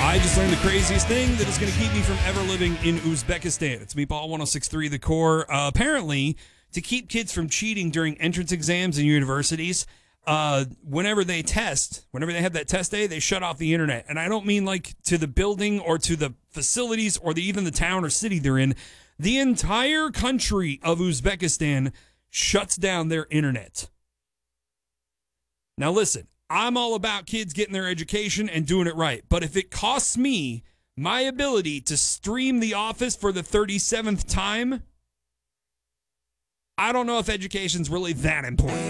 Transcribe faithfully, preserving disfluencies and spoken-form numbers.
I just learned the craziest thing that is going to keep me from ever living in Uzbekistan. It's Meatball one oh six point three The Core. Uh, apparently, to keep kids from cheating during entrance exams in universities, uh, whenever they test, whenever they have that test day, they shut off the internet. And I don't mean like to the building or to the facilities or the, even the town or city they're in. The entire country of Uzbekistan shuts down their internet. Now listen, I'm all about kids getting their education and doing it right. But if it costs me my ability to stream The Office for the thirty-seventh time, I don't know if education's really that important.